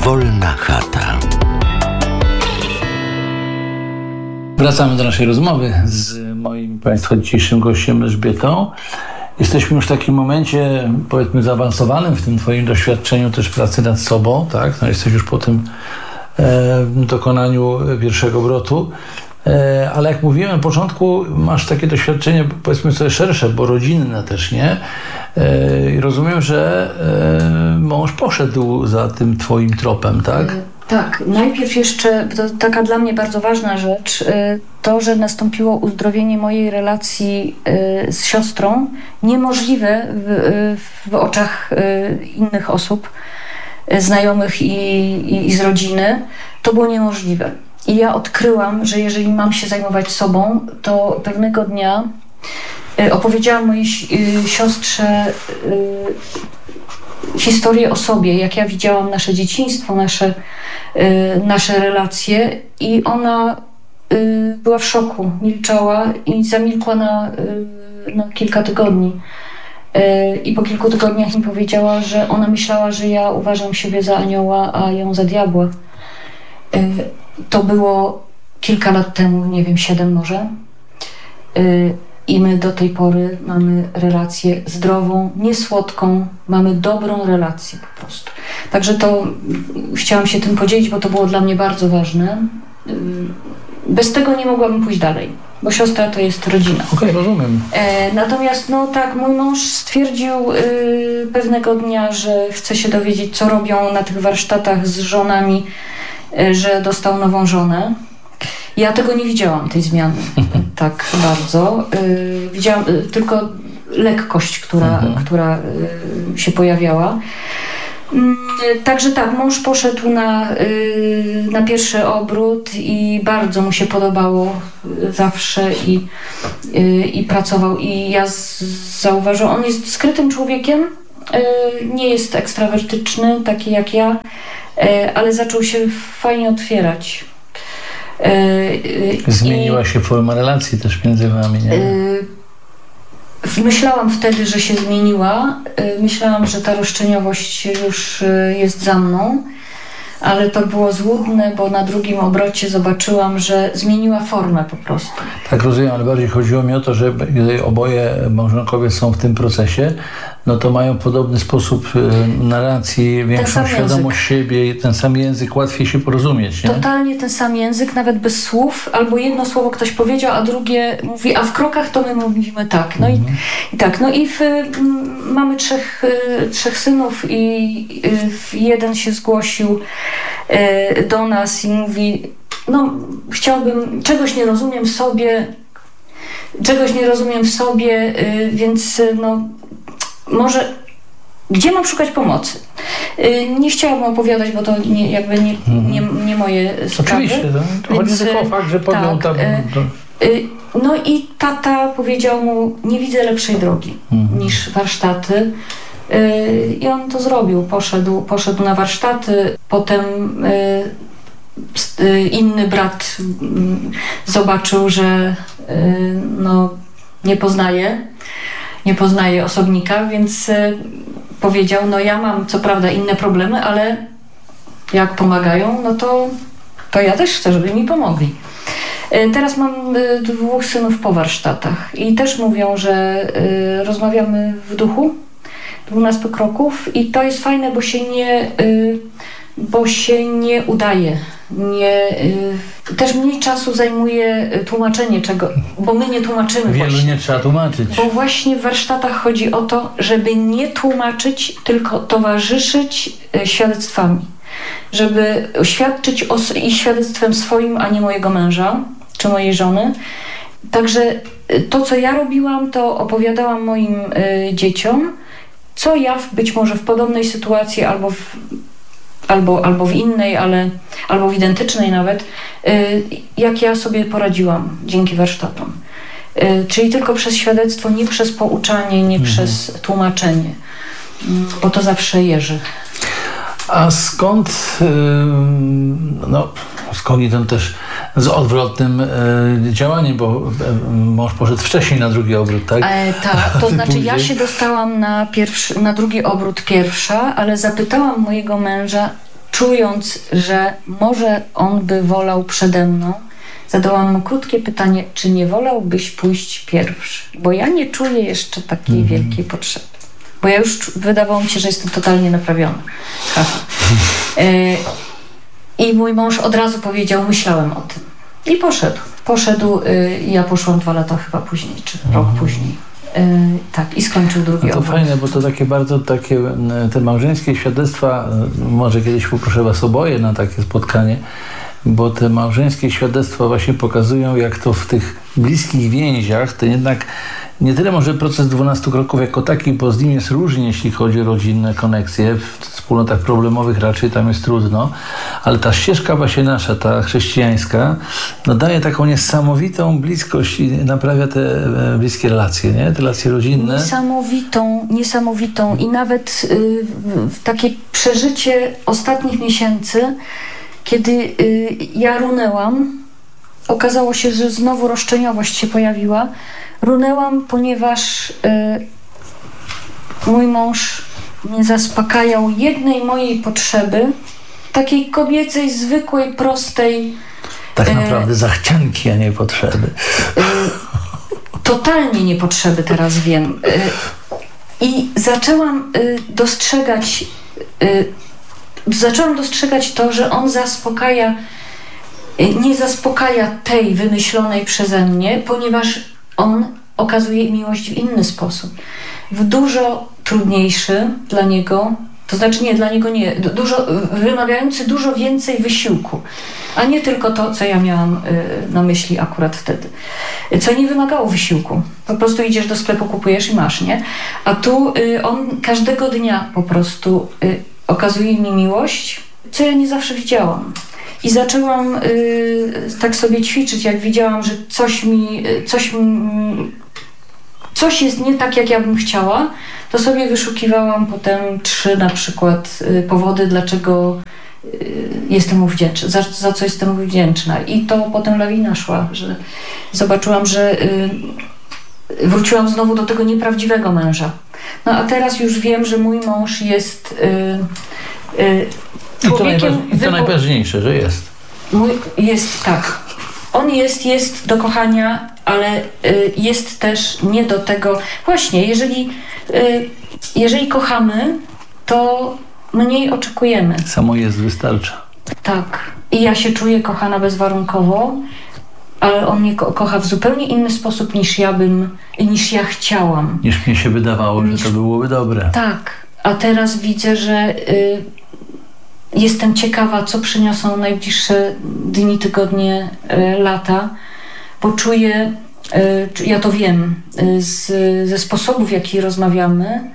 Wolna chata. Wracamy do naszej rozmowy z moim Państwa dzisiejszym gościem Elżbietą. Jesteśmy już w takim momencie, powiedzmy, zaawansowanym w tym Twoim doświadczeniu też pracy nad sobą, tak? No, jesteś już po tym dokonaniu pierwszego obrotu. Ale jak mówiłem na początku, masz takie doświadczenie, powiedzmy sobie szersze, bo rodzinne też, nie? I rozumiem, że mąż poszedł za tym Twoim tropem, tak? Tak, najpierw jeszcze, to taka dla mnie bardzo ważna rzecz, to, że nastąpiło uzdrowienie mojej relacji z siostrą, niemożliwe w oczach innych osób, znajomych i z rodziny, to było niemożliwe. I ja odkryłam, że jeżeli mam się zajmować sobą, to pewnego dnia opowiedziałam mojej siostrze historię o sobie, jak ja widziałam nasze dzieciństwo, nasze relacje, i ona była w szoku, milczała i zamilkła na kilka tygodni. I po kilku tygodniach mi powiedziała, że ona myślała, że ja uważam siebie za anioła, a ją za diabła. To było kilka lat temu, nie wiem, 7 może. I my do tej pory mamy relację zdrową, niesłodką, mamy dobrą relację po prostu. Także to chciałam się tym podzielić, bo to było dla mnie bardzo ważne. Bez tego nie mogłabym pójść dalej, bo siostra to jest rodzina. Okej, rozumiem. Natomiast no tak, mój mąż stwierdził pewnego dnia, że chce się dowiedzieć, co robią na tych warsztatach z żonami, że dostał nową żonę. Ja tego nie widziałam, tej zmiany tak bardzo. Widziałam tylko lekkość, która się pojawiała. Także tak, mąż poszedł na pierwszy obrót i bardzo mu się podobało zawsze i pracował. I ja zauważyłam, on jest skrytym człowiekiem, nie jest ekstrawertyczny, taki jak ja, ale zaczął się fajnie otwierać. Zmieniła się forma relacji też między wami, nie? Myślałam wtedy, że się zmieniła. Myślałam, że ta roszczeniowość już jest za mną, ale to było złudne, bo na drugim obrocie zobaczyłam, że zmieniła formę po prostu. Tak, rozumiem, ale bardziej chodziło mi o to, że gdy oboje małżonkowie są w tym procesie, no to mają podobny sposób narracji, większą świadomość siebie i ten sam język, łatwiej się porozumieć, nie? Totalnie ten sam język, nawet bez słów, albo jedno słowo ktoś powiedział, a drugie mówi, a w krokach to my mówimy tak. No i tak, no i mamy trzech synów i jeden się zgłosił do nas i mówi, no chciałbym, czegoś nie rozumiem w sobie, więc no może gdzie mam szukać pomocy? Nie chciałabym opowiadać, bo to nie moje sprawy. Oczywiście, to chodzi tylko o fakt, że podjął tam... No i tata powiedział mu, nie widzę lepszej drogi niż warsztaty. I on to zrobił. Poszedł na warsztaty, potem inny brat zobaczył, że no, nie poznaje osobnika, więc powiedział, no ja mam co prawda inne problemy, ale jak pomagają, no to ja też chcę, żeby mi pomogli. Teraz mam 2 synów po warsztatach i też mówią, że rozmawiamy w duchu, 12 kroków, i to jest fajne, bo się nie udaje. Też mniej czasu zajmuje tłumaczenie czego, bo my nie tłumaczymy. Wielu nie trzeba tłumaczyć. Bo właśnie w warsztatach chodzi o to, żeby nie tłumaczyć, tylko towarzyszyć świadectwami. Żeby świadczyć i świadectwem swoim, a nie mojego męża czy mojej żony. Także to, co ja robiłam, to opowiadałam moim dzieciom, co ja być może w podobnej sytuacji albo w innej, albo w identycznej nawet, jak ja sobie poradziłam dzięki warsztatom. Czyli tylko przez świadectwo, nie przez pouczanie, nie przez tłumaczenie, bo to zawsze jeży. A skąd ten też z odwrotnym działaniem, bo mąż poszedł wcześniej na drugi obrót, tak? Tak, to znaczy ja się dostałam na drugi obrót pierwsza, ale zapytałam mojego męża, czując, że może on by wolał przede mną, zadałam mu krótkie pytanie, czy nie wolałbyś pójść pierwszy? Bo ja nie czuję jeszcze takiej wielkiej potrzeby. Bo ja już wydawało mi się, że jestem totalnie naprawiona. I mój mąż od razu powiedział, myślałem o tym. I poszedł, ja poszłam 2 lata chyba później, czy rok później. Tak, i skończył drugi to obóz. fajne, bo to takie bardzo te małżeńskie świadectwa, może kiedyś poproszę was oboje na takie spotkanie, bo te małżeńskie świadectwa właśnie pokazują, jak to w tych bliskich więziach, to jednak nie tyle może proces 12 kroków jako taki, bo z nim jest różnie, jeśli chodzi o rodzinne koneksje. W wspólnotach problemowych raczej tam jest trudno, ale ta ścieżka właśnie nasza, ta chrześcijańska, no daje taką niesamowitą bliskość i naprawia te bliskie relacje, nie? Te relacje rodzinne. Niesamowitą i nawet takie przeżycie ostatnich miesięcy, kiedy ja runęłam, okazało się, że znowu roszczeniowość się pojawiła. Runęłam, ponieważ mój mąż nie zaspokajał jednej mojej potrzeby, takiej kobiecej, zwykłej, prostej. Tak naprawdę zachcianki, a nie potrzeby. Totalnie niepotrzeby, teraz wiem. I zaczęłam dostrzegać to, że on nie zaspokaja tej wymyślonej przeze mnie, ponieważ on okazuje miłość w inny sposób. W dużo trudniejszy dla niego, to znaczy nie, dla niego nie, wymagający dużo więcej wysiłku, a nie tylko to, co ja miałam na myśli akurat wtedy. Co nie wymagało wysiłku. Po prostu idziesz do sklepu, kupujesz i masz, nie? A tu on każdego dnia po prostu okazuje mi miłość, co ja nie zawsze widziałam. I zaczęłam tak sobie ćwiczyć, jak widziałam, że coś jest nie tak, jak ja bym chciała, to sobie wyszukiwałam potem 3 na przykład powody, dlaczego jestem mu wdzięczna, za co jestem mu wdzięczna. I to potem lawina szła, że zobaczyłam, że wróciłam znowu do tego nieprawdziwego męża. No a teraz już wiem, że mój mąż jest I to najważniejsze, że jest. Jest, tak. On jest do kochania, ale jest też nie do tego. Właśnie, jeżeli kochamy, to mniej oczekujemy. Samo jest wystarcza. Tak. I ja się czuję kochana bezwarunkowo, ale on mnie kocha w zupełnie inny sposób niż ja chciałam. Niż mnie się wydawało, że to byłoby dobre. Tak. A teraz widzę, że jestem ciekawa, co przyniosą najbliższe dni, tygodnie, lata, bo czuję, ja to wiem, ze sposobów, w jaki rozmawiamy,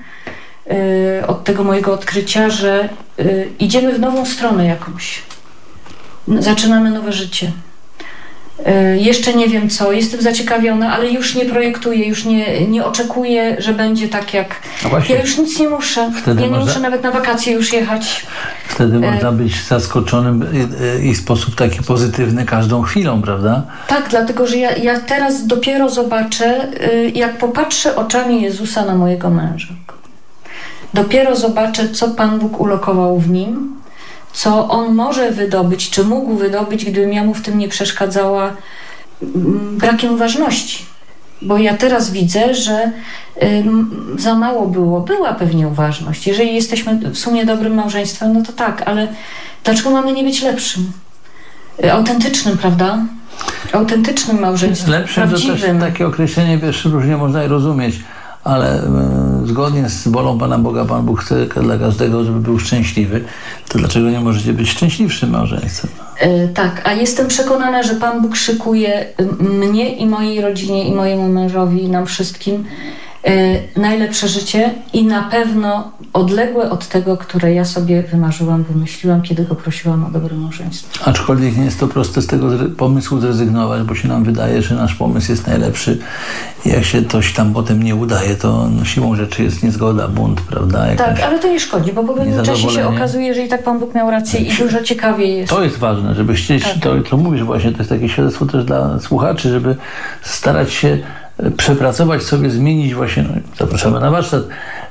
od tego mojego odkrycia, że idziemy w nową stronę jakąś. Zaczynamy nowe życie. Jeszcze nie wiem co, jestem zaciekawiona, ale już nie projektuję, już nie oczekuję, że będzie tak jak... Ja już nic nie muszę. Muszę nawet na wakacje już jechać. Wtedy można być zaskoczonym i w sposób taki pozytywny każdą chwilą, prawda? Tak, dlatego że ja teraz dopiero zobaczę, jak popatrzę oczami Jezusa na mojego męża. Dopiero zobaczę, co Pan Bóg ulokował w nim, co on może wydobyć, czy mógł wydobyć, gdybym ja mu w tym nie przeszkadzała brakiem uważności. Bo ja teraz widzę, że za mało było. Była pewnie uważność. Jeżeli jesteśmy w sumie dobrym małżeństwem, no to tak, ale dlaczego mamy nie być lepszym? Autentycznym, prawda? Autentycznym małżeństwem, lepszym, prawdziwym. To też takie określenie, wiesz, różnie można je rozumieć, ale zgodnie z wolą Pana Boga, Pan Bóg chce dla każdego, żeby był szczęśliwy, to dlaczego nie możecie być szczęśliwszym małżeństwem? Tak, a jestem przekonana, że Pan Bóg szykuje mnie i mojej rodzinie i mojemu mężowi, nam wszystkim najlepsze życie i na pewno odległe od tego, które ja sobie wymarzyłam, wymyśliłam, kiedy go prosiłam o dobre małżeństwo. Aczkolwiek nie jest to proste z tego pomysłu zrezygnować, bo się nam wydaje, że nasz pomysł jest najlepszy. I jak się coś tam potem nie udaje, to siłą rzeczy jest niezgoda, bunt, prawda? Tak, ale to nie szkodzi, bo po pewnym czasie się okazuje, że i tak Pan Bóg miał rację i dużo ciekawiej jest. To jest ważne, żeby chcieć, to mówisz właśnie, to jest takie świadectwo też dla słuchaczy, żeby starać się przepracować sobie, zmienić właśnie, zapraszamy na warsztat,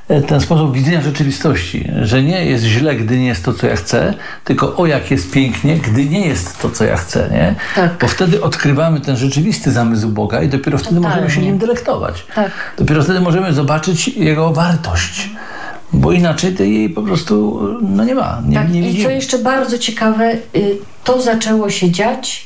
ten sposób widzenia rzeczywistości, że nie jest źle, gdy nie jest to, co ja chcę, tylko o jak jest pięknie, gdy nie jest to, co ja chcę, nie? Tak. Bo wtedy odkrywamy ten rzeczywisty zamysł Boga i dopiero wtedy możemy się nim delektować. Tak. Dopiero wtedy możemy zobaczyć jego wartość, bo inaczej to jej po prostu nie ma, nie widzimy. I co jeszcze bardzo ciekawe, to zaczęło się dziać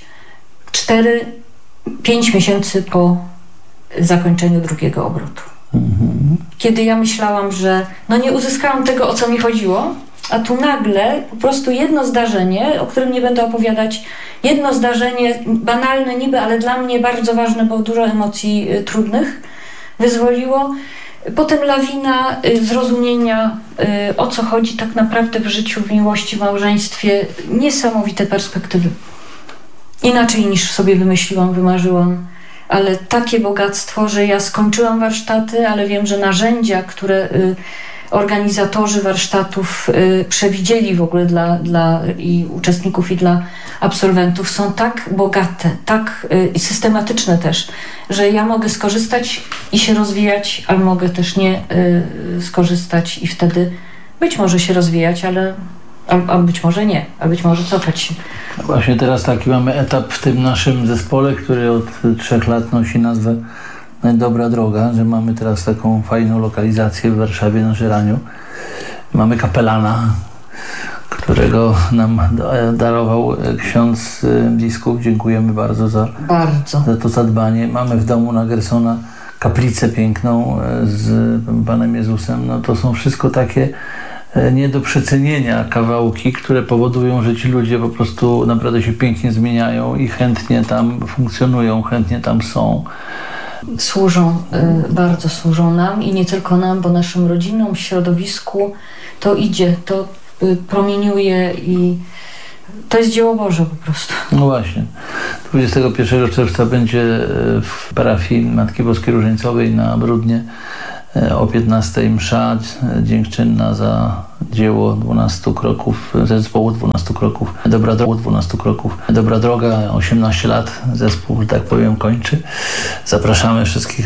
4-5 miesięcy po zakończeniu drugiego obrotu. Kiedy ja myślałam, że nie uzyskałam tego, o co mi chodziło, a tu nagle po prostu jedno zdarzenie, o którym nie będę opowiadać, jedno zdarzenie banalne niby, ale dla mnie bardzo ważne, bo dużo emocji trudnych wyzwoliło. Potem lawina zrozumienia, o co chodzi tak naprawdę w życiu, w miłości, w małżeństwie. Niesamowite perspektywy. Inaczej niż sobie wymyśliłam, wymarzyłam. Ale takie bogactwo, że ja skończyłam warsztaty, ale wiem, że narzędzia, które organizatorzy warsztatów przewidzieli w ogóle dla i uczestników, i dla absolwentów, są tak bogate, tak systematyczne też, że ja mogę skorzystać i się rozwijać, ale mogę też nie skorzystać i wtedy być może się rozwijać, a być może nie, a być może cofać się. Właśnie teraz taki mamy etap w tym naszym zespole, który od 3 lat nosi nazwę Dobra Droga, że mamy teraz taką fajną lokalizację w Warszawie na Żeraniu. Mamy kapelana, którego nam darował ksiądz biskup. Dziękujemy bardzo za to zadbanie. Mamy w domu na Gersona kaplicę piękną z Panem Jezusem. To są wszystko takie nie do przecenienia kawałki, które powodują, że ci ludzie po prostu naprawdę się pięknie zmieniają i chętnie tam funkcjonują, chętnie tam są. Bardzo służą nam i nie tylko nam, bo naszym rodzinom, środowisku to idzie, to promieniuje i to jest dzieło Boże po prostu. No właśnie. 21 czerwca będzie w parafii Matki Boskiej Różańcowej na Bródnie o 15 msza dziękczynna za dzieło 12 kroków, zespołu 12 kroków, Dobra Droga, 18 lat zespół, że tak powiem, kończy. Zapraszamy wszystkich